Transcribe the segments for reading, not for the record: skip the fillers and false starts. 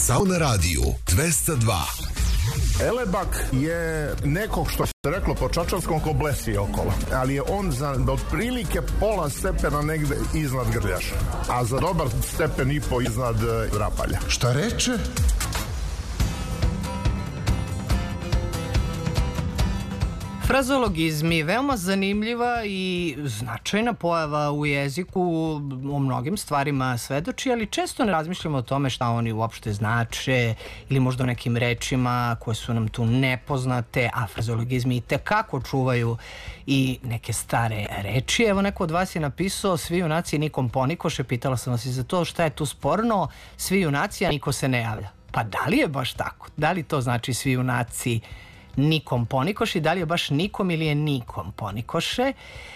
Sauna Radio 202. Elebak je nekog, što se reklo po čačanskom, ko blesi okolo, ali je on za otprilike pola stepena negde iznad Grljaša, a za dobar stepen i po iznad Vrapalja. Šta reče? Frazologizmi, veoma zanimljiva i značajna pojava u jeziku, o mnogim stvarima svedoči, ali često ne razmišljamo o tome šta oni uopšte znače ili možda o nekim rečima koje su nam tu nepoznate, a frazologizmi i tekako čuvaju i neke stare reči. Evo, neko od vas je napisao: svi junaci nikom ponikoše. Pitala sam vas i za to šta je tu sporno, svi junaci, a niko se ne javlja. Pa da li je baš tako? Da li to znači svi junaci nikom ponikoše, da li je baš nikom ili je nikom ponikoše?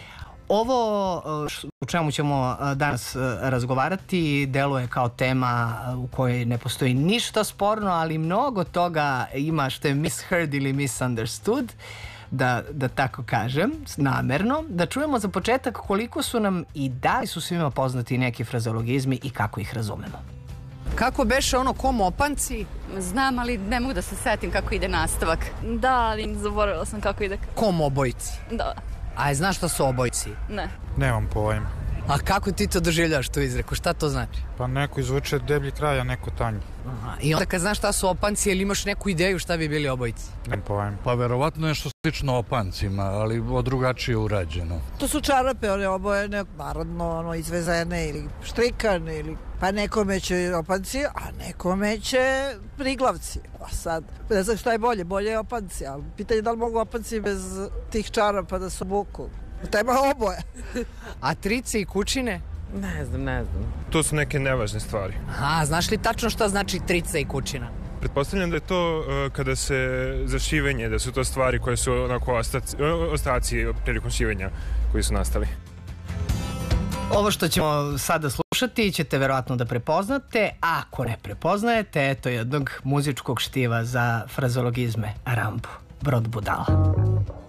Ovo u čemu ćemo danas razgovarati deluje kao tema u kojoj ne postoji ništa sporno, ali mnogo toga ima što je misheard ili misunderstood, da tako kažem, namerno. Da čujemo za početak koliko su nam i da li su svima poznati neki frazologizmi i kako ih razumemo. Kako beše ono ko mopanci? Znam, ali ne mogu da se setim kako ide nastavak. Da, ali zaboravila sam kako ide. Kom obojci? Da. A znaš šta su obojci? Ne. Nemam pojma. A kako ti to doživljavaš tu izreku? Šta to znači? Pa neko izvuče deblji kraj, a neko tanji. Aha. I onda kad znaš šta su opanci, ili imaš neku ideju šta bi bili obojci? Nemam pojma. Pa verovatno nešto slično opancima, ali drugačije urađeno. To su čarape, one obojene, narodno izvezene ili štrikane, ili pa nekome će opanci, a nekome će priglavci. A sad, ne znam šta je bolje je opanci, ali pitanje da li mogu opanci bez tih čarapa da se obuku. Treba oboje. A trice i kučine? Ne znam. To su neke nevažne stvari. Aha, znaš li tačno šta znači trica i kučina? Pretpostavljam da je to kada se za šivenje, da su to stvari koje su onako ostaci prilikom šivenja koji su nastali. Ovo što ćemo sada slušati ćete verovatno da prepoznate. Ako ne prepoznajete, eto jednog muzičkog štiva za frazologizme. Rambo, Brod budala.